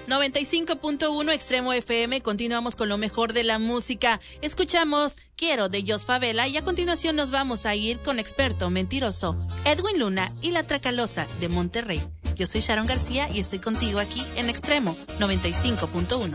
95.1 Extremo FM, continuamos con lo mejor de la música. Escuchamos Quiero de Jos Favela y a continuación nos vamos a ir con Experto Mentiroso, Edwin Luna y La Tracalosa de Monterrey. Yo soy Sharon García y estoy contigo aquí en Extremo 95.1.